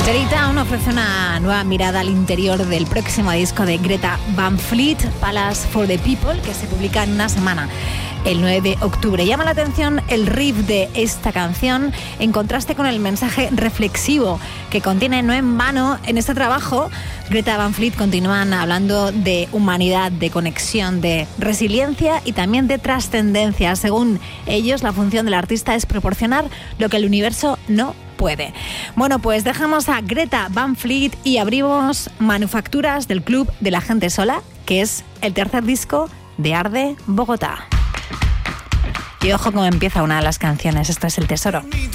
Dirty Town ofrece una nueva mirada al interior del próximo disco de Greta Van Fleet, Palace for the People, que se publica en una semana, el 9 de octubre. Llama la atención el riff de esta canción en contraste con el mensaje reflexivo que contiene. No en vano, en este trabajo, Greta Van Fleet continúan hablando de humanidad, de conexión, de resiliencia y también de trascendencia. Según ellos, la función del artista es proporcionar lo que el universo no puede. Bueno, pues dejamos a Greta Van Fleet y abrimos Manufacturas del Club de la Gente Sola, que es el tercer disco de Arde Bogotá. Y ojo cómo empieza una de las canciones. Esto es El Tesoro.